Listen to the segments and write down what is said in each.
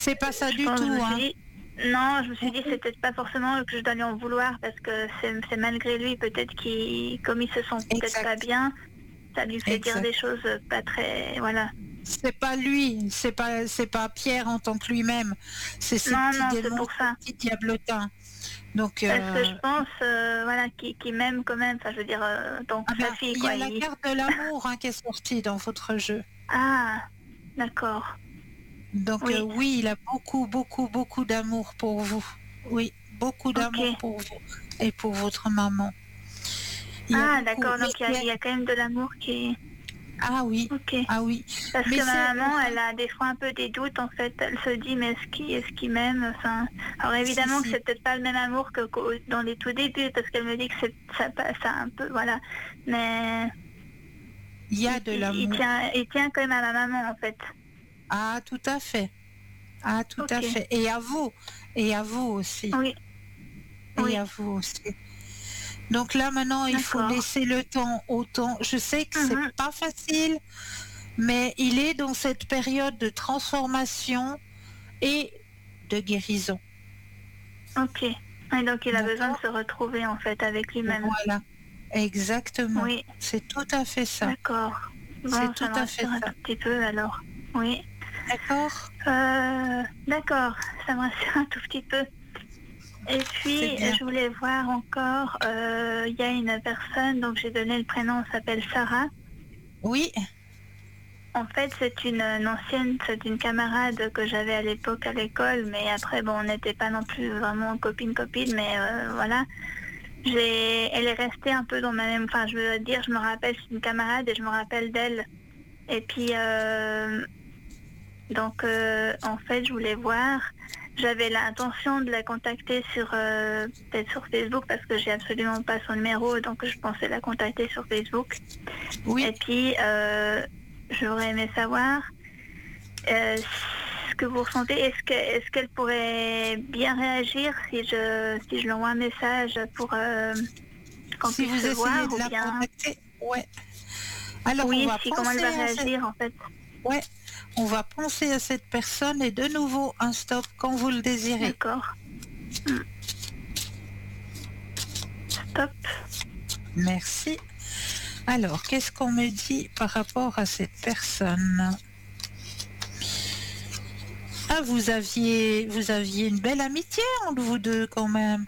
C'est pas ça du Je tout, me hein. suis dit, non, je me suis dit c'est peut-être pas forcément que je dois lui en vouloir parce que c'est malgré lui peut-être comme il se sent peut-être pas Exact, bien, ça lui fait dire des exact. choses pas très, voilà. C'est pas lui, c'est pas Pierre en tant que lui-même. C'est ces Non, petits non, c'est démons, pour ces ça. petits diablotins. Donc, Parce que je pense, voilà, qu'il m'aime quand même. Enfin, je veux dire, donc ah sa ben, fille, il y quoi. a la carte de l'amour hein, qui est sortie dans votre jeu. Ah, d'accord. Donc Oui, oui, il a beaucoup, beaucoup, beaucoup d'amour pour vous. Oui, beaucoup ok. d'amour pour vous et pour votre maman. Il y a Ah, beaucoup. d'accord. Donc il y a quand même de l'amour qui. Ah oui, Ok. ah oui. Parce Mais que c'est ma maman, elle a des fois un peu des doutes, en fait. Elle se dit, mais est-ce qu'il m'aime? Enfin, alors si, évidemment que si, c'est peut-être pas le même amour que dans les tout débuts, parce qu'elle me dit que ça passe un peu, voilà. Mais il y a de l'amour. il tient quand même à ma maman, en fait. Ah, tout à fait. Ah, tout à Ok. fait. Et à vous aussi. Oui, Et oui, à vous aussi. Donc là, maintenant, il faut d'accord. laisser le temps au temps. Je sais que c'est Mhm. pas facile, mais il est dans cette période de transformation et de guérison. Ok. Et donc il a besoin de D'accord? se retrouver, en fait, avec lui-même. Voilà. Exactement. Oui, C'est tout à fait ça. d'accord. C'est Bon, ça tout me à fait rassure un ça. tout petit peu, alors. Oui. D'accord? D'accord, ça me rassure un tout petit peu. Et C'est puis, bien. je voulais voir encore, il y a une personne, donc j'ai donné le prénom, elle s'appelle Sarah. Oui, En fait, c'est une camarade que j'avais à l'époque à l'école, mais après, bon, on n'était pas non plus vraiment copine-copine, mais voilà. Elle est restée un peu dans ma même, enfin, je veux dire, je me rappelle, c'est une camarade et je me rappelle d'elle. Et puis, donc, en fait, je voulais voir. J'avais l'intention de la contacter peut-être sur Facebook parce que j'ai absolument pas son numéro, donc je pensais la contacter sur Facebook. oui. Et puis, j'aurais aimé savoir ce que vous ressentez. Est-ce qu'elle pourrait bien réagir si je lui envoie un message pour qu'on Si puisse vous se essayez voir de ou la bien, contacter, ouais. Alors on oui, va si comment elle penser va à cette, réagir en fait. ouais, on va penser à cette personne et de nouveau un stop quand vous le désirez. D'accord. Hmm. Stop. Merci. Alors, qu'est-ce qu'on me dit par rapport à cette personne? Ah, vous aviez une belle amitié entre vous deux quand même.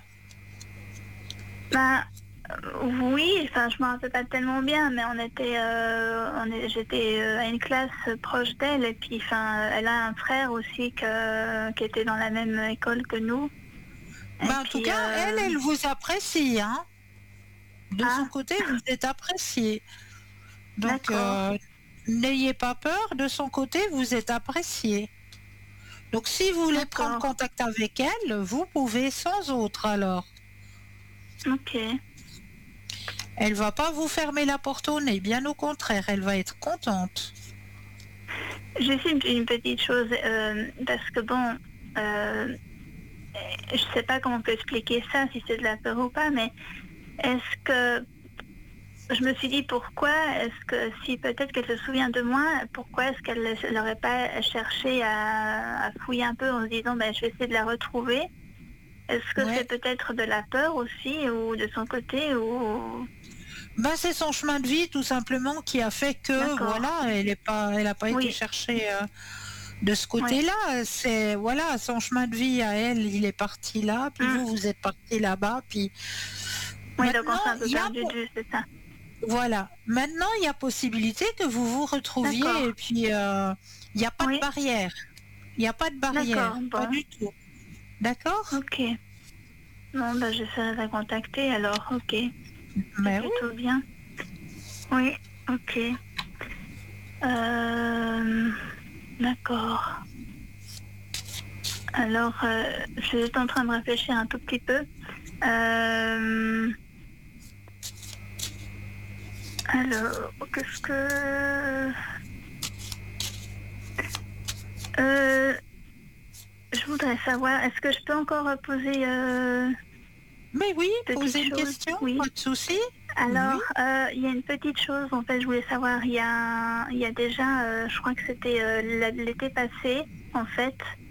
Ben, oui, enfin, je me rappelle pas tellement bien, mais j'étais à une classe proche d'elle, et puis, enfin, elle a un frère aussi qui était dans la même école que nous. Et Ben, en tout puis, cas, elle vous apprécie, hein. De son ah, côté, vous êtes apprécié. Donc, d'accord, n'ayez pas peur, de son côté, vous êtes apprécié. Donc, si vous voulez prendre d'accord, contact avec elle, vous pouvez sans autre alors. ok. Elle va pas vous fermer la porte au nez, bien au contraire, elle va être contente. Juste une petite chose, parce que bon, euh, je sais pas comment on peut expliquer ça, si c'est de la peur ou pas, mais est-ce que je me suis dit pourquoi est-ce que si peut-être qu'elle se souvient de moi, pourquoi est-ce qu'elle n'aurait pas cherché à fouiller un peu en se disant ben, je vais essayer de la retrouver. Est-ce que c'est Ouais. peut-être de la peur aussi ou de son côté ou Ben, c'est son chemin de vie tout simplement qui a fait que d'accord. voilà, elle a pas été Oui, chercher de ce oui. côté-là. C'est voilà, son chemin de vie à elle, il est parti là, puis Hmm. vous êtes parti là-bas, puis Oui, donc on maintenant s'est un peu il y a perdu de vue, c'est ça. voilà, maintenant il y a possibilité que vous vous retrouviez et D'accord. puis il n'y a pas de Oui, barrière, il n'y a pas de d'accord. barrière, pas Bon, du tout. D'accord? ok. Bon, ben j'essaierai de la contacter alors, ok. C'est Mais oui. plutôt bien. Oui, ok. Euh, d'accord. Alors, je suis en train de réfléchir un tout petit peu. Euh, alors, qu'est-ce que... Euh, je voudrais savoir, est-ce que je peux encore poser Mais oui, petite posez une chose? question, pas Oui. de souci. Alors, Oui. il y a une petite chose, en fait, je voulais savoir, il y a déjà, je crois que c'était l'été passé, en fait,